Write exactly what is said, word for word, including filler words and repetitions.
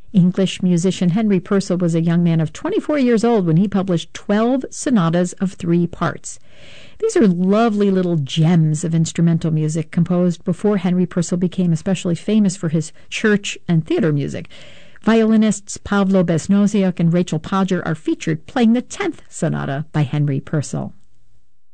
English musician Henry Purcell was a young man of twenty-four years old when he published twelve sonatas of three parts. These are lovely little gems of instrumental music composed before Henry Purcell became especially famous for his church and theater music. Violinists Pavlo Besnosiuk and Rachel Podger are featured playing the tenth sonata by Henry Purcell.